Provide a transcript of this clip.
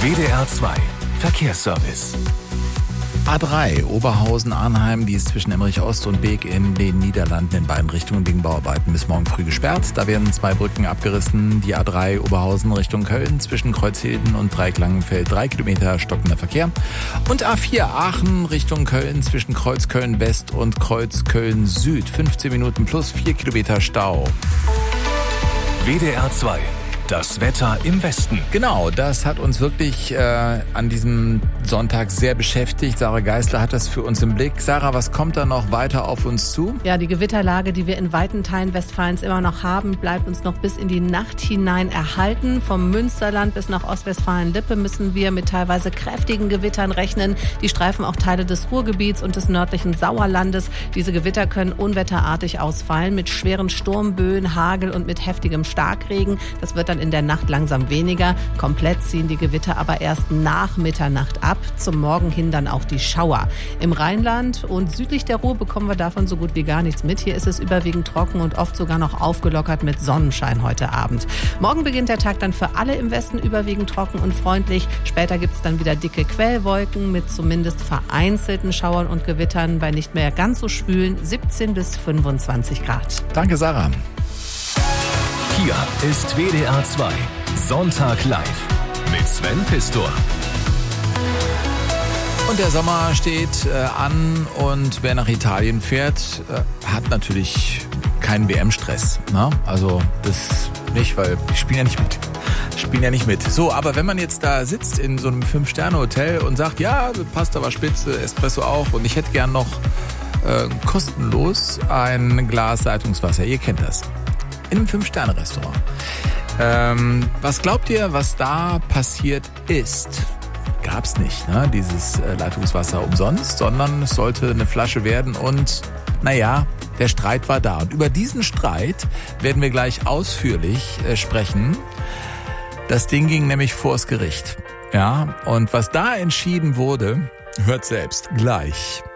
WDR 2 Verkehrsservice. A3 Oberhausen-Arnheim, die ist zwischen Emmerich Ost und Beek in den Niederlanden in beiden Richtungen wegen Bauarbeiten bis morgen früh gesperrt. Da werden 2 Brücken abgerissen. Die A3 Oberhausen Richtung Köln zwischen Kreuzhilden und Dreieck-Langenfeld 3 Kilometer stockender Verkehr. Und A4 Aachen Richtung Köln zwischen Kreuz Köln West und Kreuz Köln Süd 15 Minuten plus 4 Kilometer Stau. WDR 2. Das Wetter im Westen. Genau, das hat uns wirklich an diesem Sonntag sehr beschäftigt. Sarah Geisler hat das für uns im Blick. Sarah, was kommt da noch weiter auf uns zu? Ja, die Gewitterlage, die wir in weiten Teilen Westfalens immer noch haben, bleibt uns noch bis in die Nacht hinein erhalten. Vom Münsterland bis nach Ostwestfalen-Lippe müssen wir mit teilweise kräftigen Gewittern rechnen. Die streifen auch Teile des Ruhrgebiets und des nördlichen Sauerlandes. Diese Gewitter können unwetterartig ausfallen mit schweren Sturmböen, Hagel und mit heftigem Starkregen. Das wird dann in der Nacht langsam weniger. Komplett ziehen die Gewitter aber erst nach Mitternacht ab. Zum Morgen hin dann auch die Schauer. Im Rheinland und südlich der Ruhr bekommen wir davon so gut wie gar nichts mit. Hier ist es überwiegend trocken und oft sogar noch aufgelockert mit Sonnenschein heute Abend. Morgen beginnt der Tag dann für alle im Westen überwiegend trocken und freundlich. Später gibt es dann wieder dicke Quellwolken mit zumindest vereinzelten Schauern und Gewittern bei nicht mehr ganz so schwülen 17 bis 25 Grad. Danke, Sarah. Hier ist WDR 2 Sonntag live mit Sven Pistor. Und der Sommer steht an und wer nach Italien fährt, hat natürlich keinen WM-Stress. Ne? Also das nicht, weil die spielen ja nicht mit. So, aber wenn man jetzt da sitzt in so einem 5-Sterne-Hotel und sagt, ja, Pasta war spitze, Espresso auch und ich hätte gern noch kostenlos ein Glas Leitungswasser. Ihr kennt das. In einem 5-Sterne-Restaurant. Was glaubt ihr, was da passiert ist? Gab's nicht, ne? Dieses Leitungswasser umsonst, sondern es sollte eine Flasche werden und naja, der Streit war da. Und über diesen Streit werden wir gleich ausführlich sprechen. Das Ding ging nämlich vors Gericht. Ja, und was da entschieden wurde, hört selbst gleich.